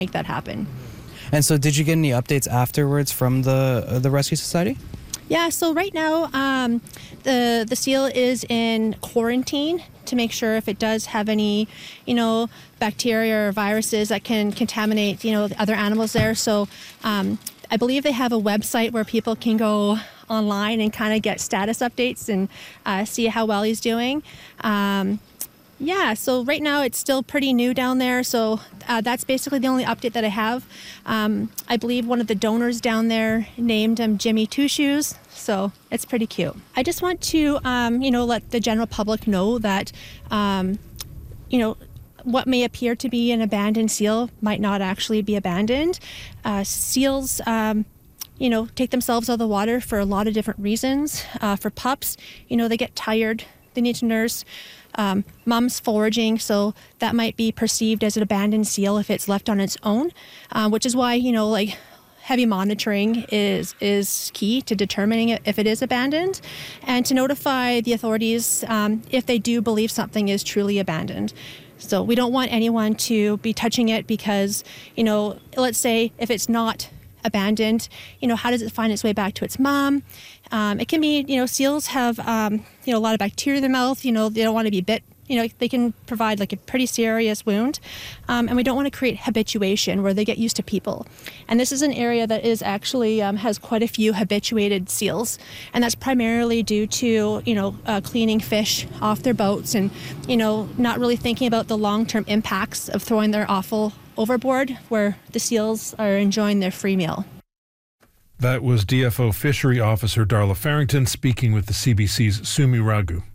make that happen. And so did you get any updates afterwards from the Rescue Society? Yeah, so right now the seal is in quarantine to make sure if it does have any, bacteria or viruses that can contaminate, the other animals there. So I believe they have a website where people can go online and kind of get status updates and see how well he's doing. So right now it's still pretty new down there. So that's basically the only update that I have. I believe one of the donors down there named him Jimmy Two Shoes. So it's pretty cute. I just want to, let the general public know that, what may appear to be an abandoned seal might not actually be abandoned. Seals, take themselves out of the water for a lot of different reasons. For pups, they get tired. They need to nurse. Mom's foraging, so that might be perceived as an abandoned seal if it's left on its own, which is why, heavy monitoring is key to determining if it is abandoned, and to notify the authorities if they do believe something is truly abandoned. So we don't want anyone to be touching it because, let's say if it's not abandoned, how does it find its way back to its mom? It can be, seals have, a lot of bacteria in their mouth, they don't want to be bit, they can provide like a pretty serious wound. And we don't want to create habituation where they get used to people. And this is an area that is actually has quite a few habituated seals. And that's primarily due to, cleaning fish off their boats and, not really thinking about the long-term impacts of throwing their offal overboard where the seals are enjoying their free meal. That was DFO Fishery Officer Darla Farrington speaking with the CBC's Sumi Raghu.